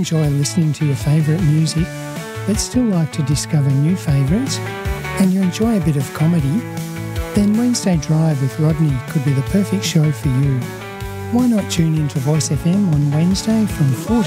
enjoy listening to your favourite music but still like to discover new favourites, and you enjoy a bit of comedy, then Wednesday Drive with Rodney could be the perfect show for you. Why not tune in to Voice FM on Wednesday from 4